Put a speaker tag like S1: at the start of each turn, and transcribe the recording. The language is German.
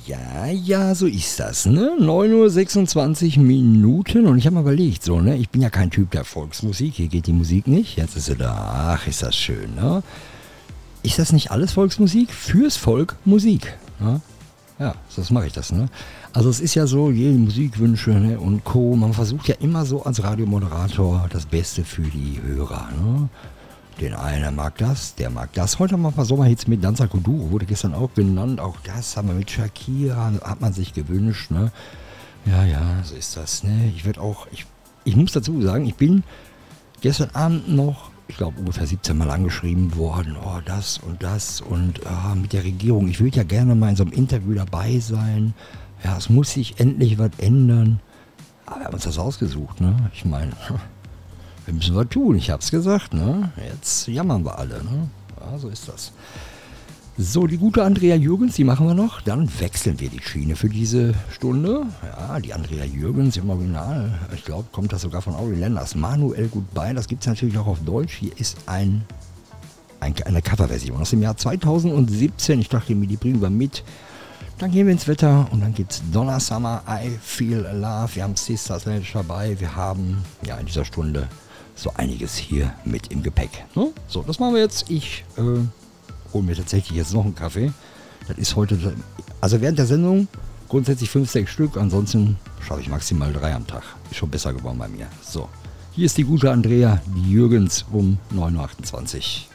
S1: Ja, so ist das, ne? 9:26 und ich habe mir überlegt, so, ne? Ich bin ja kein Typ der Volksmusik, hier geht die Musik nicht. Jetzt ist sie da, ach, ist das schön, ne? Ist das nicht alles Volksmusik? Fürs Volk Musik, ne? Ja, so mache ich das, ne? Also es ist ja so, jede Musikwünsche, ne, und Co. Man versucht ja immer so als Radiomoderator das Beste für die Hörer, ne? Den einen mag das, der mag das. Heute haben wir ein paar Sommerhits mit Danza Kuduro, wurde gestern auch genannt. Auch das haben wir mit Shakira, hat man sich gewünscht, ne? Ja, so ist das, ne? Ich muss dazu sagen, ich bin gestern Abend noch, ich glaube ungefähr 17 Mal angeschrieben worden, oh das und mit der Regierung. Ich würde ja gerne mal in so einem Interview dabei sein. Ja, es muss sich endlich was ändern. Aber wir haben uns das ausgesucht, ne? Ich meine, wir müssen was tun, ich hab's gesagt, ne? Jetzt jammern wir alle, ne? Ja, so ist das. So, die gute Andrea Jürgens, die machen wir noch. Dann wechseln wir die Schiene für diese Stunde. Ja, die Andrea Jürgens im Original. Ich glaube, kommt das sogar von Auri Lenders. Manuel Goodbye, das gibt es natürlich auch auf Deutsch. Hier ist eine Coverversion aus dem Jahr 2017. Ich dachte mir, die bringen wir mit. Dann gehen wir ins Wetter und dann gibt's Donna Summer, I Feel Love. Wir haben Sister Sledge dabei. Wir haben ja in dieser Stunde so einiges hier mit im Gepäck. Ne? So, das machen wir jetzt. Ich hole mir tatsächlich jetzt noch einen Kaffee. Das ist heute, also während der Sendung grundsätzlich 5, 6 Stück. Ansonsten schaffe ich maximal 3 am Tag. Ist schon besser geworden bei mir. So, hier ist die gute Andrea Jürgens um 9:28 Uhr.